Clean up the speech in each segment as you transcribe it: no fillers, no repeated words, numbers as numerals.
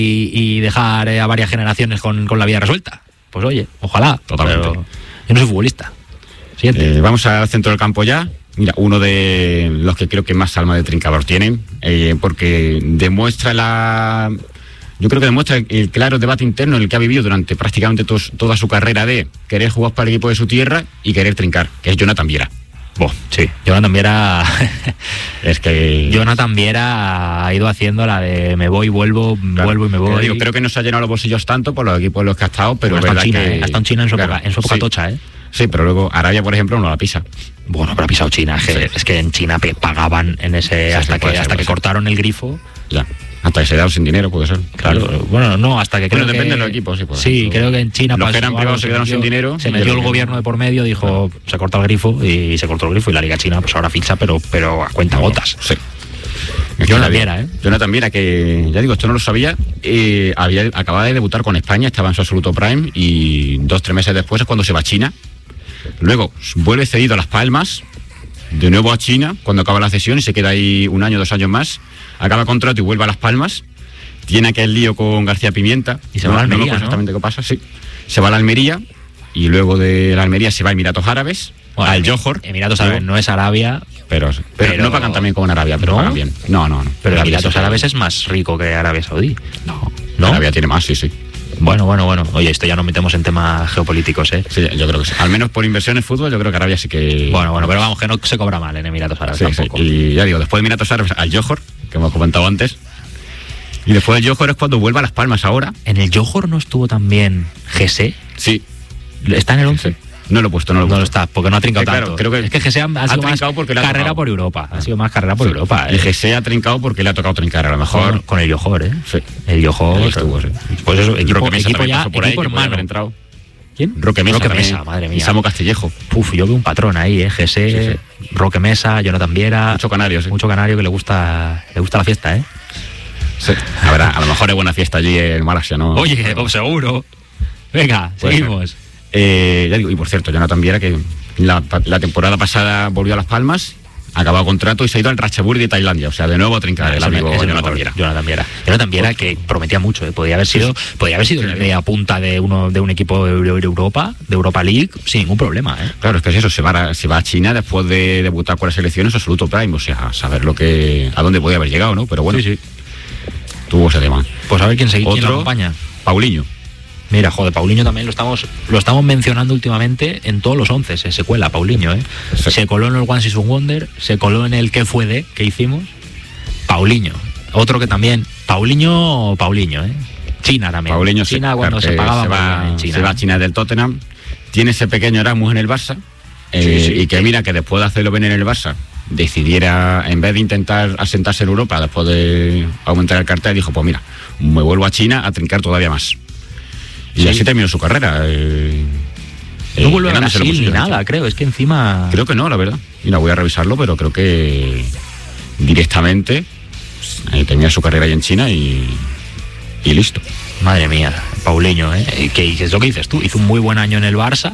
y dejar a varias generaciones con la vida resuelta. Pues oye, ojalá. Totalmente. Pero yo no soy futbolista. Siguiente. Vamos al centro del campo ya. Mira, uno de los que creo que más alma de trincador tiene, porque demuestra yo creo que demuestra el claro debate interno en el que ha vivido durante prácticamente toda su carrera de querer jugar para el equipo de su tierra y querer trincar, que es Jonathan Viera. Sí, Jonathan Viera. Es que Jonathan Viera ha ido haciendo la de me voy, vuelvo, claro, vuelvo y me voy. Creo que no se ha llenado los bolsillos tanto por los equipos en los que ha estado, pero hasta verdad en China, que hasta en China en su claro, época sí. tocha, Sí, pero luego Arabia, por ejemplo, no la pisa. Bueno, pero ha pisado China. Es que en China pagaban en ese hasta que cortaron el grifo. Ya. Hasta que se quedaron sin dinero, puede ser. Claro, bueno, no, hasta que creo depende que... de los equipos, sí. Sí, creo que en China... Los que eran privados se quedaron sin dinero. Se metió el gobierno de por medio, dijo, se cortó el grifo y la Liga China pues ahora ficha, pero a cuenta gotas. Sí. Jonathan Viera, Jonathan Viera, que ya digo, esto no lo sabía, acababa de debutar con España, estaba en su absoluto prime y 2-3 meses después es cuando se va a China. Luego vuelve cedido a Las Palmas, de nuevo a China, cuando acaba la cesión y se queda ahí 1 año, 2 años más. Acaba contrato y vuelve a Las Palmas. Tiene aquel lío con García Pimienta. Y se va a la Almería, no exactamente qué pasa, sí. Se va a la Almería y luego de la Almería se va a Emiratos Árabes, al Johor. Emiratos Árabes no es Arabia. Pero no pagan también como en Arabia, pero pagan bien. No. Pero Emiratos Árabes es más rico que Arabia Saudí. No. Arabia tiene más, sí. Bueno. Oye, esto ya nos metemos en temas geopolíticos, ¿eh? Sí, yo creo que sí. Al menos por inversión en fútbol, yo creo que Arabia sí que... Bueno, pero vamos, que no se cobra mal en Emiratos Árabes tampoco. Sí. Y ya digo, después de Emiratos Árabes al Johor, que hemos comentado antes, y después del Johor es cuando vuelve a Las Palmas ahora. ¿En el Johor no estuvo también Gese? Sí. ¿Está en el 11? Sí. No lo he puesto. No lo está, porque no ha trincado tanto. Creo que es que Gese ha sido más carrera por Europa. Ha sido más carrera por Europa. El Gese ha trincado porque le ha tocado trincar, a lo mejor. Con el Johor, ¿eh? Sí. El Johor. Estuvo, sí. Pues eso, equipo ya, por ahí, equipo hermano. Entrado. ¿Quién? Roque Mesa, madre mía. Y Samo Castillejo. Yo veo un patrón ahí, Gese, sí. Roque Mesa, Jonathan Viera. Mucho canario, sí. Mucho canario que le gusta la fiesta, ¿eh? Sí. A lo mejor es buena fiesta allí en Malasia, ¿no? Oye, seguro. Venga, seguimos. Ya digo, y por cierto, Jonathan Viera, que la temporada pasada volvió a Las Palmas, acabado contrato y se ha ido al Ratchaburi de Tailandia. O sea, de nuevo a trincar el amigo Jonathan Viera. Jonathan Viera, que prometía mucho, ¿eh? Podía haber sido la media punta de un equipo de Europa, de Europa League, sin ningún problema, ¿eh? Claro, es que es eso, se va a China después de debutar con las selecciones, absoluto prime. O sea, saber a dónde podía haber llegado, ¿no? Pero bueno, sí. Tuvo ese tema. Pues a ver quién lo acompaña. Paulinho. Mira, Paulinho también lo estamos mencionando últimamente en todos los 11, se cuela Paulinho, ¿eh? Sí. Se coló en el One Season Wonder, se coló en el ¿Qué fue de? Que hicimos. Paulinho. Otro que también, Paulinho, ¿eh? China también. Paulinho, China cuando se pagaba en China. Se va a China del Tottenham, tiene ese pequeño Erasmus en el Barça, y que mira que después de hacerlo bien en el Barça, decidiera, en vez de intentar asentarse en Europa, después de aumentar el cartel, dijo, pues mira, me vuelvo a China a trincar todavía más. Y así terminó su carrera. No vuelve a Brasil ni nada, creo. Es que encima... Creo que no, la verdad. Mira, voy a revisarlo, pero creo que directamente tenía su carrera ahí en China y listo. Madre mía, Paulinho, ¿eh? Que es lo que dices tú. Hizo un muy buen año en el Barça,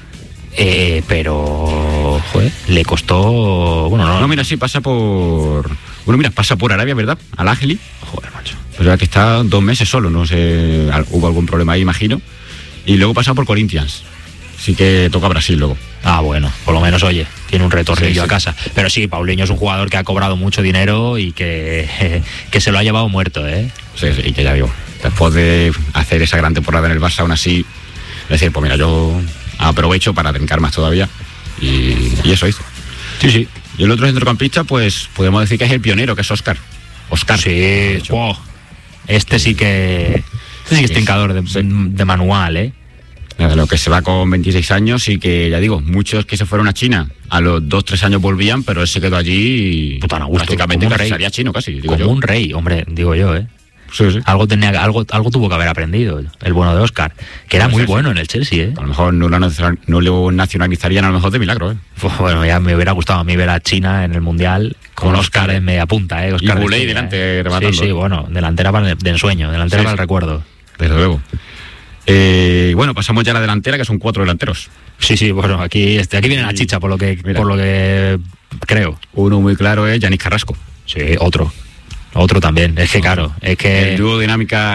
pero... Joder, le costó... Bueno, no... No, mira, sí, pasa por Arabia, ¿verdad? Al Ahly. Joder, macho. Pues ya que está 2 meses solo, no sé, hubo algún problema ahí, imagino. Y luego pasa por Corinthians. Así que toca Brasil luego. Bueno, por lo menos, oye, tiene un retornillo a casa. Pero sí, Paulinho es un jugador que ha cobrado mucho dinero y que se lo ha llevado muerto, ¿eh? Sí, y que ya digo, después de hacer esa gran temporada en el Barça, aún así, decir, pues mira, yo aprovecho para trincar más todavía. Y eso hizo. Sí. Y el otro centrocampista, pues podemos decir que es el pionero, que es Óscar. Sí, wow. Este sí que es trincador de manual, ¿eh? De lo que se va con 26 años y que, ya digo, muchos que se fueron a China a los 2-3 años volvían, pero él se quedó allí tan a gusto, prácticamente sería chino casi, digo como yo. Un rey, hombre, digo yo, ¿eh? Sí. Algo tuvo que haber aprendido el bueno de Óscar, que era muy bueno en el Chelsea, ¿eh? A lo mejor no lo nacionalizarían a lo mejor de milagro, ¿eh? Bueno, ya me hubiera gustado a mí ver a China en el Mundial con Óscar en media punta, ¿eh? Óscar y Bouley delante rematando. Sí, bueno, delantera de ensueño, delantera para el recuerdo. Desde luego. Bueno, pasamos ya a la delantera, que son 4 delanteros. Sí, bueno, aquí viene la chicha, por lo que creo. Uno muy claro es Yanis Carrasco. Sí, otro también. Es que claro, es que... El dúo dinámica